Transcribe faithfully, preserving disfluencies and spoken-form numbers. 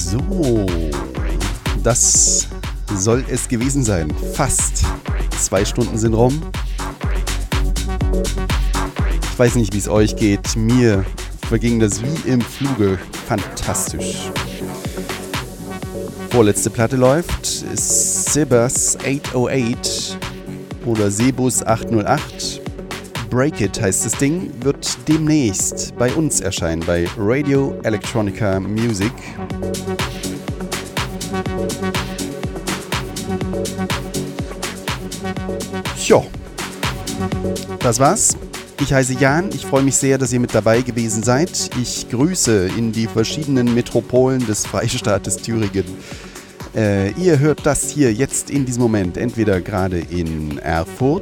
So, das soll es gewesen sein. Fast zwei Stunden sind rum. Ich weiß nicht, wie es euch geht. Mir verging das wie im Fluge. Fantastisch. Vorletzte Platte läuft. Sebas achthundertacht oder Sebus achthundertacht. Break It heißt das Ding, wird demnächst bei uns erscheinen, bei Radio Electronica Music. Jo, das war's. Ich heiße Jan, ich freue mich sehr, dass ihr mit dabei gewesen seid. Ich grüße in die verschiedenen Metropolen des Freistaates Thüringen. Äh, ihr hört das hier jetzt in diesem Moment entweder gerade in Erfurt